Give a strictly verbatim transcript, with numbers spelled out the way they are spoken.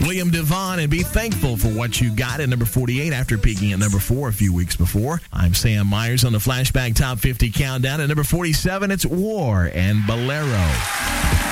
William Devon and Be Thankful for What You Got at number forty-eight after peaking at number four a few weeks before. I'm Sam Myers on the Flashback Top fifty Countdown. At number forty-seven, it's War and Bolero.